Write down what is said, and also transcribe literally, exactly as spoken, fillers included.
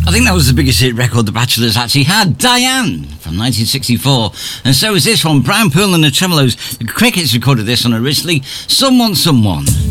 I think that was the biggest hit record the Bachelors actually had, Diane, from nineteen sixty-four. And so is this one, Brian Poole and the Tremolos. The Crickets recorded this one originally, Someone Someone.